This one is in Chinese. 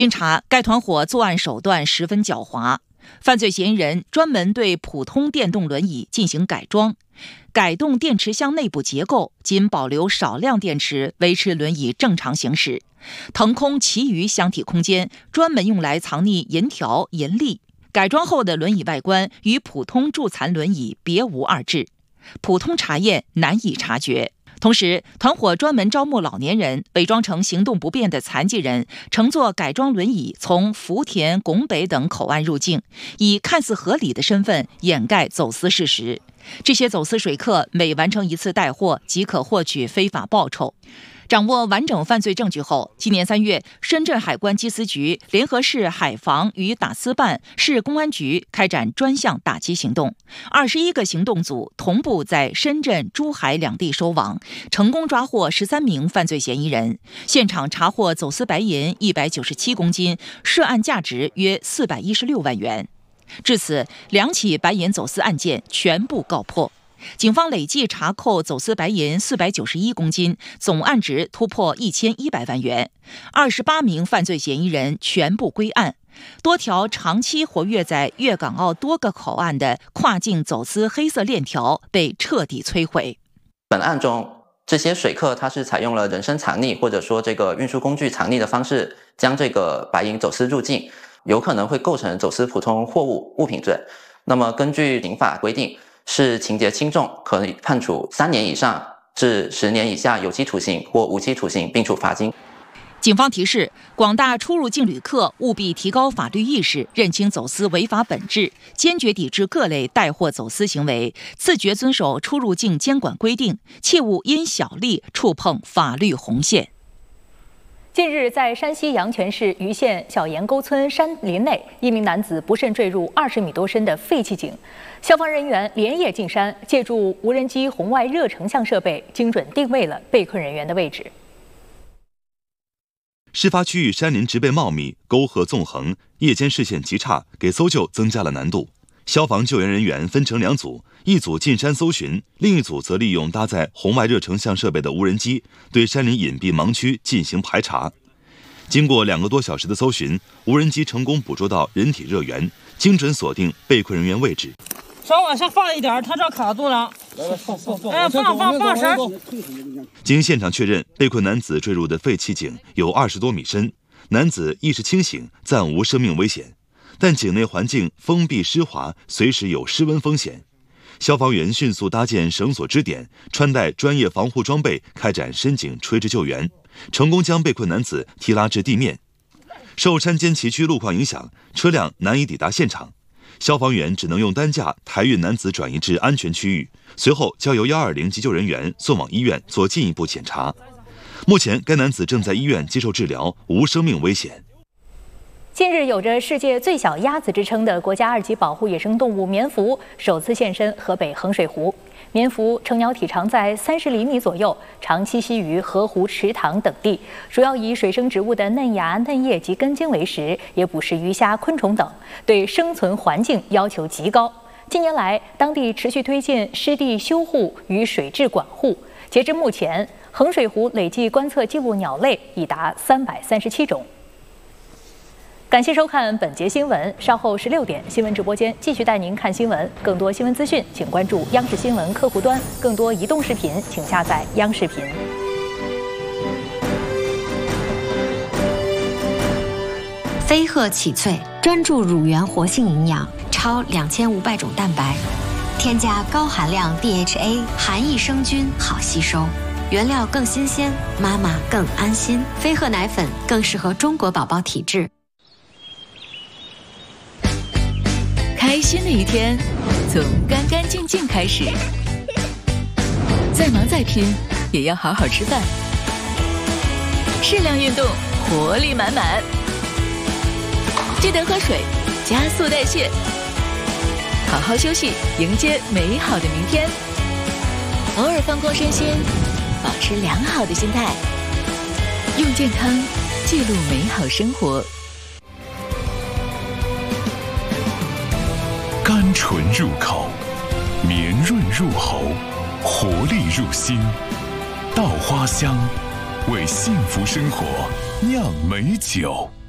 经查，该团伙作案手段十分狡猾。犯罪嫌疑人专门对普通电动轮椅进行改装，改动电池箱内部结构，仅保留少量电池，维持轮椅正常行驶。腾空其余箱体空间，专门用来藏匿银条、银粒。改装后的轮椅外观与普通助残轮椅别无二致，普通查验难以察觉。同时，团伙专门招募老年人，伪装成行动不便的残疾人，乘坐改装轮椅从福田、拱北等口岸入境，以看似合理的身份掩盖走私事实。这些走私水客每完成一次带货，即可获取非法报酬。掌握完整犯罪证据后，今年3月，深圳海关缉私局联合市海防与打私办、市公安局开展专项打击行动，21个行动组同步在深圳、珠海两地收网，成功抓获13名犯罪嫌疑人，现场查获走私白银197公斤，涉案价值约416万元。至此，2起白银走私案件全部告破。警方累计查扣走私白银491公斤，总案值突破1100万元，28名犯罪嫌疑人全部归案，多条长期活跃在粤港澳多个口岸的跨境走私黑色链条被彻底摧毁。 本案中，这些水客他是采用了人身藏匿或者说这个运输工具藏匿的方式，将这个白银走私入境，有可能会构成走私普通货物物品罪。那么根据刑法规定，是情节轻重，可以判处3年以上至10年以下有期徒刑或无期徒刑，并处罚金。 警方提示广大出入境旅客务必提高法律意识，认清走私违法本质，坚决抵制各类带货走私行为，自觉遵守出入境监管规定，切勿因小利触碰法律红线。 近日，在山西阳泉市盂县小岩沟村山林内，一名男子不慎坠入20米多深的废弃井，消防人员连夜进山，借助无人机红外热成像设备，精准定位了被困人员的位置。 事发区域山林植被茂密，沟壑纵横，夜间视线极差，给搜救增加了难度。消防救援人员分成2组，一组进山搜寻，另一组则利用搭载红外热成像设备的无人机，对山林隐蔽盲区进行排查。经过2个多小时的搜寻，无人机成功捕捉到人体热源，精准锁定被困人员位置。 稍往下放一点，他这卡住了。放绳。 经现场确认，被困男子坠入的废弃井有20多米深，男子意识清醒，暂无生命危险。但井内环境封闭湿滑，随时有失温风险。消防员迅速搭建绳索支点，穿戴专业防护装备，开展深井垂直救援，成功将被困男子提拉至地面。受山间崎岖路况影响，车辆难以抵达现场，消防员只能用担架抬运男子转移至安全区域，随后交由120急救人员送往医院做进一步检查。目前该男子正在医院接受治疗，无生命危险。 近日，有着世界最小鸭子之称的国家2级保护野生动物棉芾首次现身河北衡水湖。棉芾成鸟体长在30厘米左右，常栖息于河湖、池塘等地，主要以水生植物的嫩芽、嫩叶及根茎为食，也捕食鱼虾、昆虫等，对生存环境要求极高。近年来，当地持续推进湿地修护与水质管护，截至目前，衡水湖累计观测记录鸟类已达337种。感谢收看本节新闻，稍后16点，新闻直播间继续带您看新闻。更多新闻资讯，请关注央视新闻客户端；更多移动视频，请下载央视频。 飞鹤启萃专注乳源活性营养，超2500种蛋白，添加高含量 DHA， 含益生菌，好吸收。原料更新鲜，妈妈更安心。飞鹤奶粉更适合中国宝宝体质。 开心的一天从干干净净开始，再忙再拼也要好好吃饭，适量运动，活力满满。记得喝水，加速代谢，好好休息，迎接美好的明天。偶尔放空身心，保持良好的心态，用健康记录美好生活。 甘醇入口，绵润入喉，活力入心。稻花香，为幸福生活酿美酒。